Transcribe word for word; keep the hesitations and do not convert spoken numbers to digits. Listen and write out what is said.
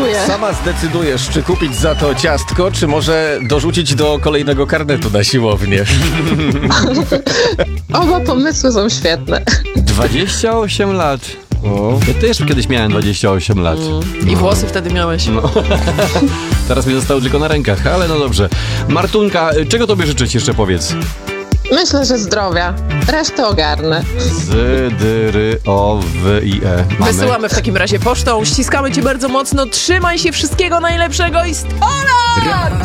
Dziękuję. Sama zdecydujesz, czy kupić za to ciastko, czy może dorzucić do kolejnego karnetu na siłownię. Oba pomysły są świetne. dwadzieścia osiem lat. O. Ja też kiedyś miałem dwadzieścia osiem lat. Mm. I włosy wtedy miałeś. No. Teraz mi zostały tylko na rękach, ale no dobrze. Martunka, czego tobie życzyć jeszcze powiedz? Myślę, że zdrowia. Resztę ogarnę. Z, D, R, O, W, I, E. Mamy. Wysyłamy w takim razie pocztą. Ściskamy cię bardzo mocno. Trzymaj się, wszystkiego najlepszego i sto lat!